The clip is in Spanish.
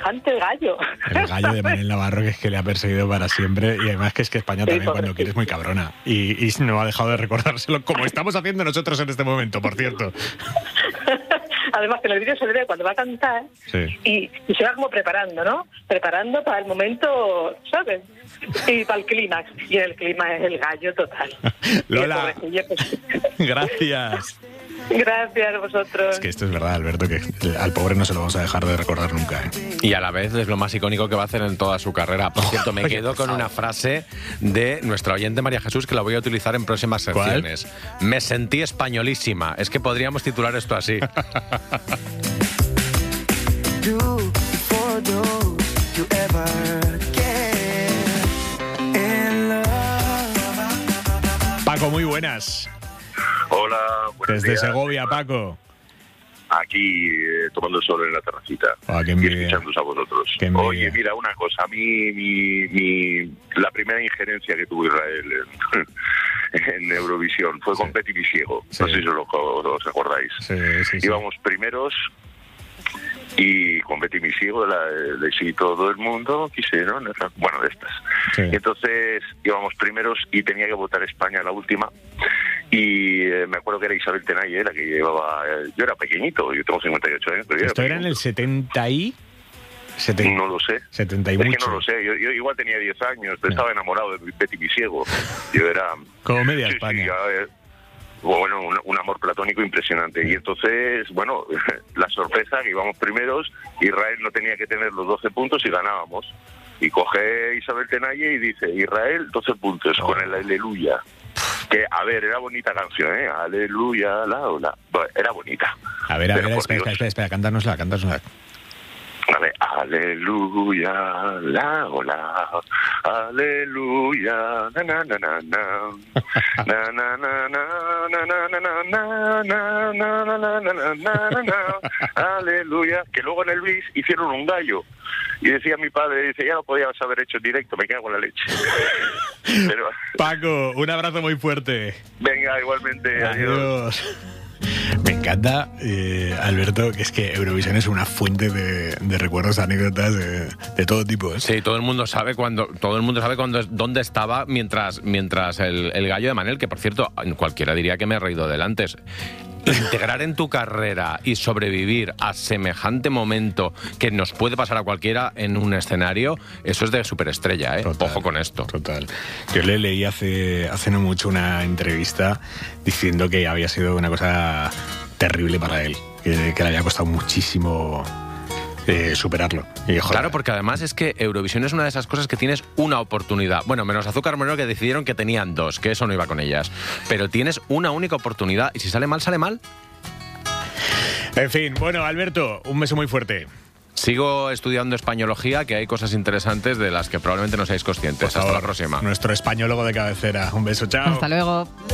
semejante gallo. El gallo de Manel Navarro, que es que le ha perseguido para siempre, y además que es que España también cuando quiere es muy cabrona, y no ha dejado de recordárselo, como estamos haciendo nosotros en este momento, por cierto. Además que en el vídeo se le ve cuando va a cantar, sí. y se va como preparando, ¿no? Preparando para el momento, ¿sabes? Y para el clímax. Y el clímax es el gallo total. Lola, gracias. Gracias a vosotros. Es que esto es verdad, Alberto, que al pobre no se lo vamos a dejar de recordar nunca, ¿eh? Y a la vez es lo más icónico que va a hacer en toda su carrera. Por cierto, me quedo con una frase de nuestra oyente María Jesús que la voy a utilizar en próximas secciones. ¿Cuál? Me sentí españolísima. Es que podríamos titular esto así. Paco, muy buenas. Hola, buenos Desde días. Segovia, Paco. Aquí tomando el sol en la terracita qué y envidia. escuchándoos a vosotros. Qué envidia. Oye, mira, una cosa, a mí la primera injerencia que tuvo Israel en Eurovisión fue con Betty Visiego. Sí. No sé si os acordáis. Sí. Íbamos primeros y con Betty Visiego de si todo el mundo quisieron, bueno, de estas. Sí. Y entonces íbamos primeros y tenía que votar España la última. Y me acuerdo que era Isabel Tenalle la que llevaba. Yo era pequeñito, yo tengo 58 años. Pero ¿Esto era en el 70 y...? No lo sé. 70 y es mucho. que no lo sé. Yo igual tenía 10 años, pero estaba enamorado de Betty Visiego. Yo era... Como media sí, España. Sí, bueno, un amor platónico impresionante. Y entonces, bueno, la sorpresa que íbamos primeros, Israel no tenía que tener los 12 puntos y ganábamos. Y coge Isabel Tenalle y dice, Israel, 12 puntos, con el Aleluya. Que, a ver, era bonita canción, ¿eh? Aleluya, la ola. Bueno, era bonita. A ver, espera, cántanosla. Vale, aleluya, la ola, aleluya, na na na na na na na na na na na na na na na na, aleluya. Que luego en el bis hicieron un gallo y decía mi padre, dice, ya lo podías haber hecho en directo, me cago en la leche. Pero... Paco, un abrazo muy fuerte. Venga, igualmente, adiós. Me encanta, Alberto, que es que Eurovisión es una fuente de recuerdos, de anécdotas de todo tipo, ¿eh? Sí, todo el mundo sabe dónde estaba mientras el gallo de Manel, que por cierto, cualquiera diría que me he reído del antes. Integrar en tu carrera y sobrevivir a semejante momento que nos puede pasar a cualquiera en un escenario, eso es de superestrella, ¿eh? Total, ojo con esto. Total. Yo le leí hace no mucho una entrevista diciendo que había sido una cosa terrible para él, que le había costado muchísimo superarlo. Y, joder, claro, porque además es que Eurovisión es una de esas cosas que tienes una oportunidad. Bueno, menos Azúcar Moreno, que decidieron que tenían dos, que eso no iba con ellas. Pero tienes una única oportunidad y si sale mal, sale mal. En fin, bueno, Alberto, un beso muy fuerte. Sigo estudiando españología, que hay cosas interesantes de las que probablemente no seáis conscientes. Por favor, hasta la próxima. Nuestro españólogo de cabecera. Un beso, chao. Hasta luego.